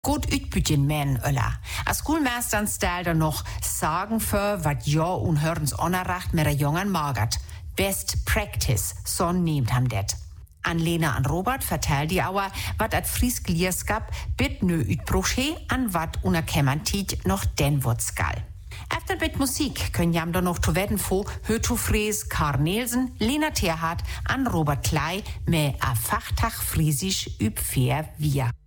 Gut utbütjen men ölla. A Schulmeistern stel da noch sagen für, wat ja und hörens onerracht mit der jungen magert. Best practice, so nehmt ham det. An Lena an Robert vertellt die aber, wat at Frisk Lierskap bit nö utbruche an wat unerkemmantit noch den wird skal. Efter bit Musik können jam da noch zu werden vor Höto Fries, Karl Nielsen, Lena Terhardt an Robert Klei mit a Fachtag Friesisch üb fair wir.